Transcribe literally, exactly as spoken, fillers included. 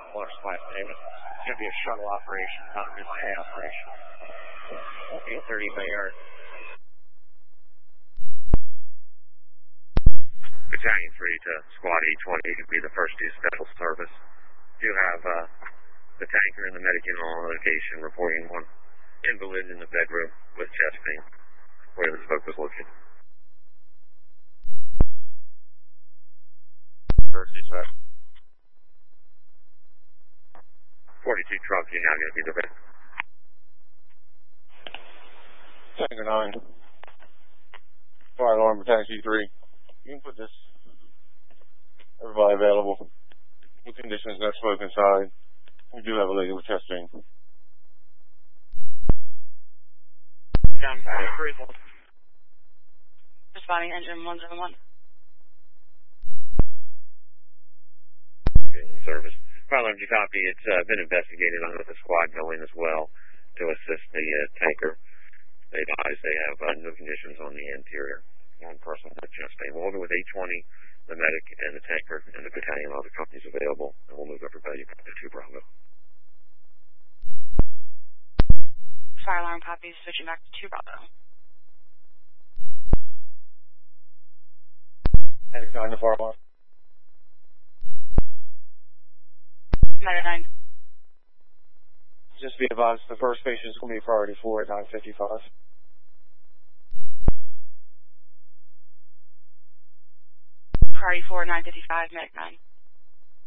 Plus Five David. It's going to be a shuttle operation, not a relay operation. eight thirty Bayard. Battalion three to Squad E twenty to be the first to special service. You have uh, the tanker and the medic on location reporting one invalid in the bedroom with chest pain where the smoke was located. First sir. forty-two truck, you're now going to be the best. Tanker nine. Fire alarm, Battalion C three. You can put this. Everybody available. Good conditions, no smoke inside. We do have a lady with chest pain. Down by approval. Responding engine one oh one. In service. Fire alarm, you copy. It's uh, been investigated. I'm with the squad going as well to assist the uh, tanker. They advise they have uh, no conditions on the interior. One person with chest pain. We'll go with eight twenty, the medic, and the tanker, and the battalion. All the companies available, and we'll move everybody up to two Bravo. Fire alarm copies, switching back to two Bravo. Medic nine to fire alarm. Medic nine. Just be advised, the first patient is going to be priority four at nine fifty-five. Priority four, nine fifty-five, medic nine.